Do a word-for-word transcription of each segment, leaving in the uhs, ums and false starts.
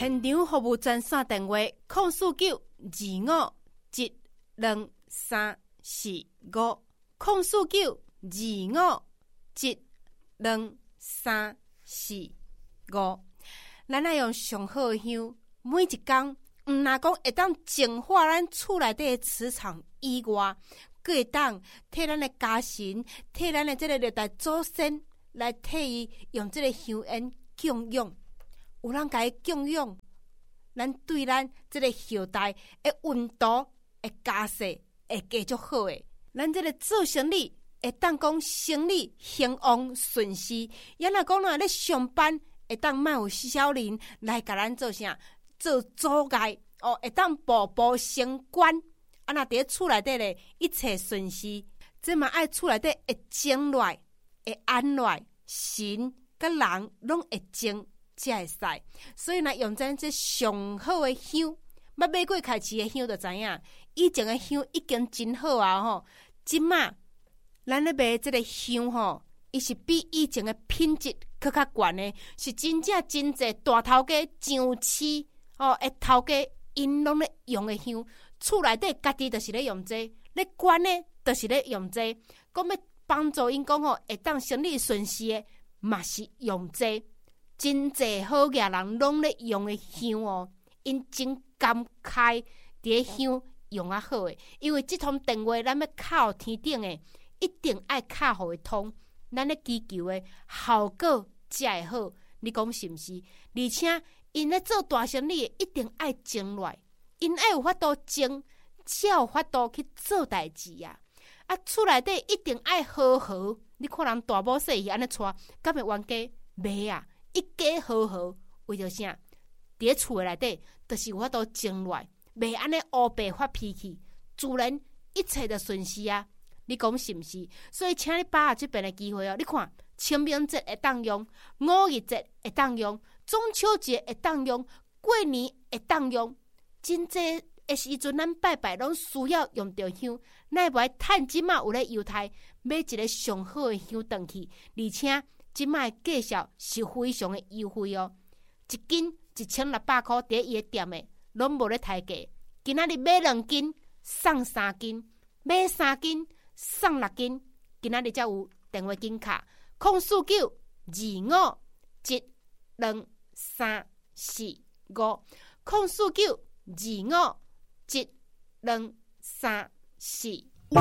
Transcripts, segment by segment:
现场服务专线电话：零四九二五一两三四五，零四九二五一两三四五。咱爱用上好的香，每一天毋若讲会当净化咱厝内底的磁场以外，佫会当替咱的家神、替咱的这个历代祖先来替伊用这个香烟供养。有人甲伊供养，咱对咱这个后代的运度会加势，会继续好诶。咱这个做生意会当讲生意兴旺顺势，也若讲若咧上班。会当莫有小人来甲咱做啥做阻碍哦，会当步步升官。啊，若伫咧厝内底咧一切顺势，这嘛爱厝内底会静落来，会安落来，神甲人拢会静才会使。所以若用咱这上好的香，捌买过开市的香就知影，以前的香已经真好啊吼。即马咱咧卖这个香吼，伊是比以前的品质搁较悬的，是真正真济大头家上市哦，诶头家因拢咧用的香，厝内底家己就是咧用这，咧管呢就是咧用这，讲要帮助因讲吼，会当生意顺势的，嘛是用这，真济好业人拢咧用的香哦，因真感慨伫咧香用啊好的，因为即通电话咱要敲天顶的，一定爱敲互伊通。咱咧祈求的效果才会好，你讲是毋是？而且因咧做大生意一定爱静落来，因爱有法度静，才有法度去做代志啊！啊，厝内底一定爱好好，你看人大某细儿安尼带，敢会冤家袂啊？一家好好，为着啥？伫咧厝内底，就是有法度静落来，袂安尼乌白发脾气，自然一切就顺势啊！你讲是毋是？所以请你把握这边的机会哦！你看，清明节会当用，五一节会当用，中秋节会当用，过年会当用，真济的时阵咱拜拜拢需要用着香，乃袂趁即马有咧犹太买一个上好的香回去，而且即马的价格是非常的优惠哦，一斤一千六百块，伫伊的店的拢无咧抬价，今仔日买两斤送三斤，买三斤。送六斤，今仔日才有电话金卡，零四九二五一两三四五，零四九二五一两三四五。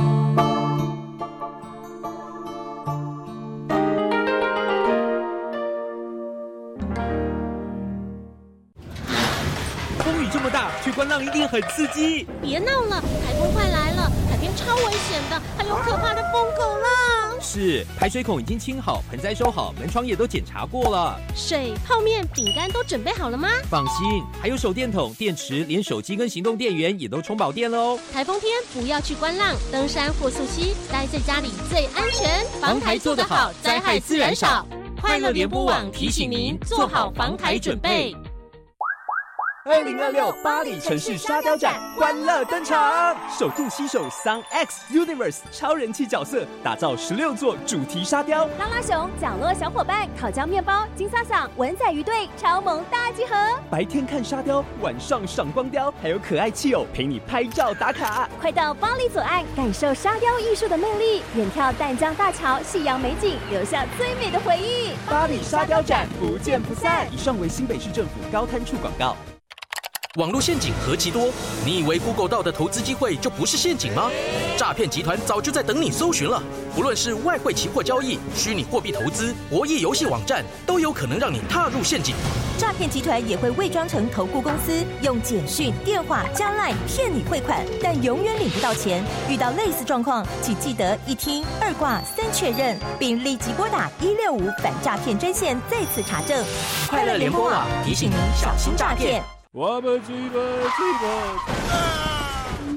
风雨这么大，去观浪一定很刺激。 别闹了，台风快来了，海边超危险的，还有可怕的疯狗浪。 是，排水孔已经清好，盆栽收好，门窗也都检查过了。 水、泡面、饼干都准备好了吗？ 放心，还有手电筒、电池，连手机跟行动电源也都充饱电了哦。 台风天不要去观浪、登山或溯溪，待在家里最安全。 防台做得好，灾害自然少。快乐联播网提醒您做好防台准备。二零二六巴黎城市沙雕展欢乐登场，首度携手 Sun X Universe 超人气角色，打造十六座主题沙雕。 拉拉熊、角落小伙伴、烤焦面包、金萨萨、文仔鱼队超萌大集合。 白天看沙雕，晚上赏光雕，还有可爱气偶陪你拍照打卡。 快到巴黎左岸感受沙雕艺术的魅力，远眺淡江大桥、夕阳美景，留下最美的回忆。 巴黎沙雕展不见不散。以上为新北市政府高滩处广告。 网络陷阱何其多，你以为 Google 到的投资机会就不是陷阱吗？诈骗集团早就在等你搜寻了。不论是外汇期货交易、虚拟货币投资、博弈游戏网站，都有可能让你踏入陷阱。 诈骗集团也会伪装成投顾公司，用简讯、电话加 LINE 骗你汇款，但永远领不到钱。遇到类似状况，请记得一听、二挂、三确认，并立即拨打一六五反诈骗专线再次查证。快乐联播网提醒您小心诈骗。 我们举个举个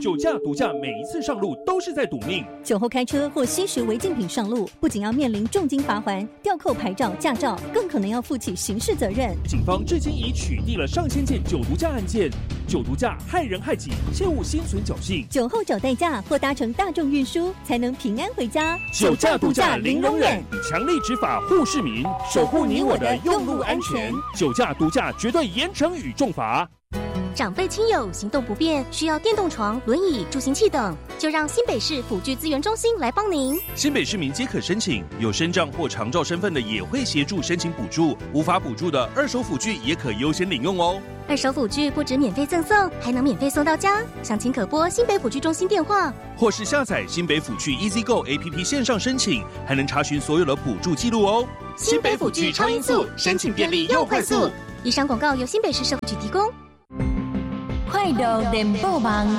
酒驾、毒驾每一次上路都是在赌命。 酒后开车或吸食违禁品上路，不仅要面临重金罚锾、吊扣牌照、驾照，更可能要负起刑事责任。 警方至今已取缔了上千件酒毒驾案件，酒毒驾害人害己，切勿心存侥幸。 酒后找代驾或搭乘大众运输，才能平安回家。 酒驾、毒驾零容忍，以强力执法护市民，守护你我的用路安全。酒驾、毒驾绝对严惩与重罚。 长辈亲友行动不便，需要电动床、轮椅、助行器等，就让新北市辅具资源中心来帮您。 新北市民皆可申请，有身障或长照身份的也会协助申请补助，无法补助的二手辅具也可优先领用哦。 二手辅具不止免费赠送，还能免费送到家。详情可拨新北辅具中心电话， 或是下载新北辅具 EasyGo A P P 线上申请，还能查询所有的补助记录哦。 新北辅具超音速，申请便利又快速。以上广告由新北市社会局提供。 快乐联播网，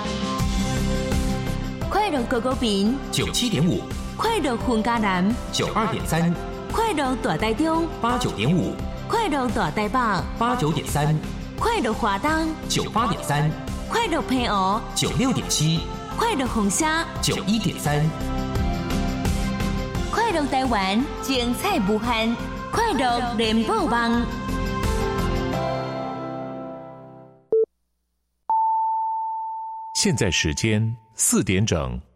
快乐狗狗饼九七点五， 快乐混家男九二点三， 快乐大台中八九点五， 快乐大台北八九点三， 快乐华东九八点三， 快乐平湖九六点七， 快乐红虾九一点三， 快乐台湾精彩无限，快乐联播网。 现在时间四点整。